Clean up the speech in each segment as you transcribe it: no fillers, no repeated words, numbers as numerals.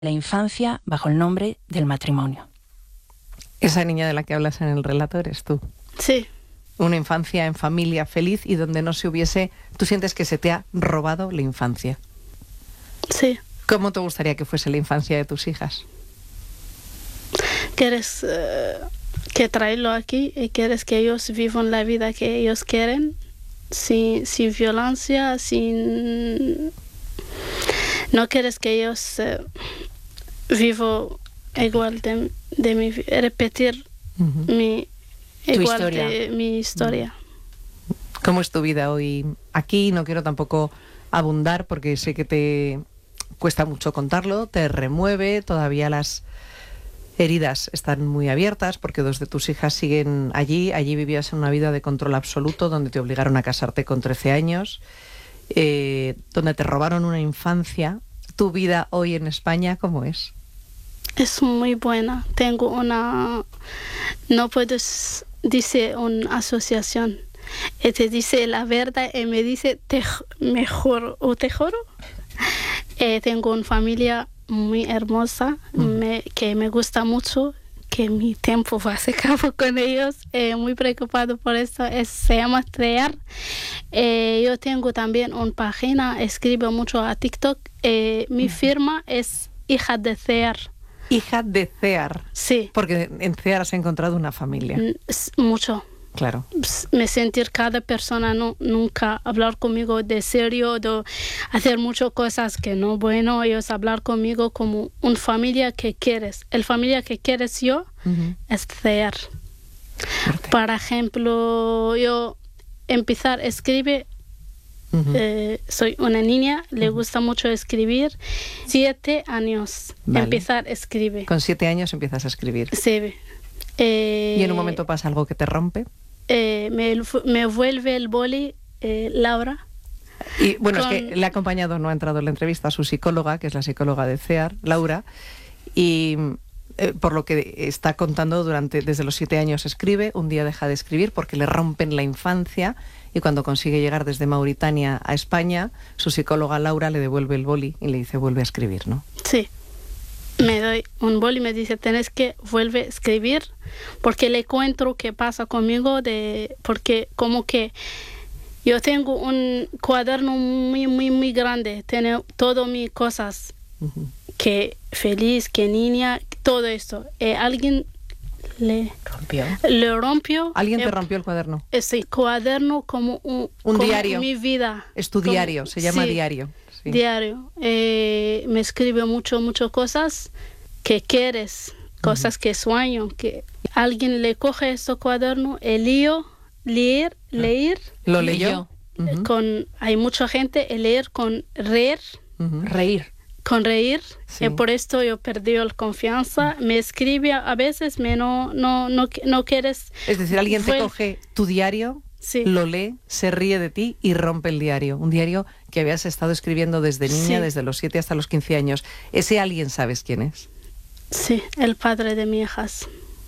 la infancia bajo el nombre del matrimonio. Esa niña de la que hablas en el relato eres tú. Sí. Una infancia en familia feliz y donde no se hubiese... ¿Tú sientes que se te ha robado la infancia? Sí. ¿Cómo te gustaría que fuese la infancia de tus hijas? ¿Quieres que traerlo aquí y quieres que ellos vivan la vida que ellos quieren? Sin violencia, sin... No quieres que ellos vivan igual de mi... Repetir mi... Igual historia. de mi historia. ¿Cómo es tu vida hoy aquí? No quiero tampoco abundar porque sé que te cuesta mucho contarlo, te remueve, todavía las heridas están muy abiertas porque dos de tus hijas siguen allí. Allí vivías en una vida de control absoluto, donde te obligaron a casarte con 13 años, donde te robaron una infancia. ¿Tu vida hoy en España cómo es? Es muy buena. Tengo una... No puedes... Dice una asociación. Y te dice la verdad y me dice mejor o te juro. Tengo una familia muy hermosa que me gusta mucho, que mi tiempo va a se acabó con ellos. Muy preocupado por esto. Se llama Crear. Yo tengo también una página, escribo mucho a TikTok. Mi firma es Hija de CEAR. Hija de CEAR. Sí. Porque en CEAR has encontrado una familia. Mucho. Claro. Me sentir cada persona nunca hablar conmigo de serio, de hacer muchas cosas que no bueno. Ellos hablar conmigo como una familia que quieres. El familia que quieres yo es CEAR. Por ejemplo, yo empezar a escribir. Soy una niña, le gusta mucho escribir. 7 años, vale. Empezar a escribir. Con 7 años empiezas a escribir. Sí. ¿Y en un momento pasa algo que te rompe? Me vuelve el boli, Laura. Y bueno, es que le ha acompañado, no ha entrado en la entrevista, a su psicóloga, que es la psicóloga de CEAR, Laura, y por lo que está contando, desde los 7 años escribe, un día deja de escribir porque le rompen la infancia, y cuando consigue llegar desde Mauritania a España, su psicóloga Laura le devuelve el boli y le dice, vuelve a escribir, ¿no? Sí. Me doy un boli y me dice, tenés que volver a escribir, porque le cuento qué pasa conmigo, porque como que yo tengo un cuaderno muy, muy, muy grande, tiene todas mis cosas, que feliz, que niña, todo esto. Alguien le rompió. ¿Alguien te rompió el cuaderno? Ese cuaderno como un diario. Mi vida. Es tu diario, se llama diario. Sí. Diario. Me escribe muchas cosas que quieres, cosas que sueño, que alguien le coge ese cuaderno, leer. ¿Lo leyó? Hay mucha gente, leer con reír. Con reír, sí. Por esto yo perdí la confianza. Me escribe a veces, no quieres... Es decir, alguien te coge tu diario, sí. Lo lee, se ríe de ti y rompe el diario. Un diario que habías estado escribiendo desde niña, sí. Desde los 7 hasta los 15 años. ¿Ese alguien sabes quién es? Sí, el padre de mis hijas.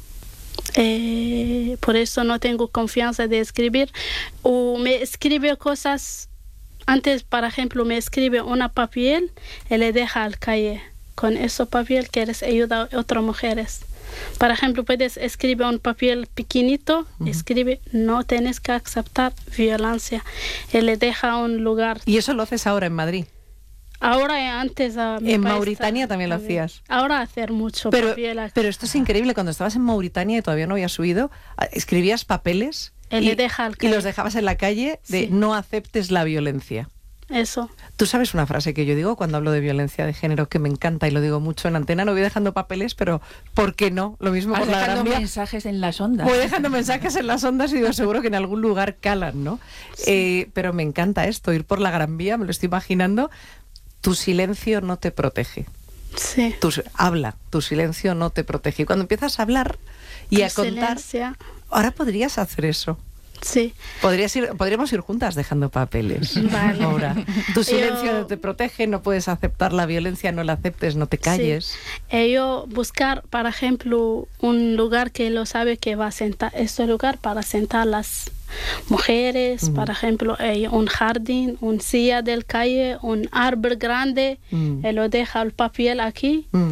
Por eso no tengo confianza de escribir. O me escribe cosas... Antes, por ejemplo, me escribe una papel y le deja al calle. Con ese papel quieres ayudar a otras mujeres. Por ejemplo, puedes escribir un papel pequeñito, escribe, no tienes que aceptar violencia. Y le deja un lugar. ¿Y eso lo haces ahora en Madrid? Ahora y antes. ¿En Mauritania también lo hacías? Ahora hacer mucho papel. Pero esto es increíble. Cuando estabas en Mauritania y todavía no habías huido, escribías papeles... Y los dejabas en la calle de no aceptes la violencia. Eso. Tú sabes una frase que yo digo cuando hablo de violencia de género que me encanta y lo digo mucho en antena, no voy dejando papeles, pero ¿por qué no? Lo mismo por la Gran Vía. Mensajes en las ondas. Voy dejando mensajes en las ondas y digo, seguro que en algún lugar calan, ¿no? Sí. Pero me encanta esto, ir por la Gran Vía, me lo estoy imaginando. Tu silencio no te protege. Sí. Habla, tu silencio no te protege. Y cuando empiezas a hablar y a contar... Ahora podrías hacer eso. Sí. Podríamos ir juntas dejando papeles. Vale. Ahora, tu silencio te protege, no puedes aceptar la violencia, no la aceptes, no te calles. Sí. Yo buscar, por ejemplo, un lugar que lo sabe que va a sentar, este lugar para sentar las mujeres, por ejemplo, un jardín, un silla del calle, un árbol grande, lo deja el papel aquí.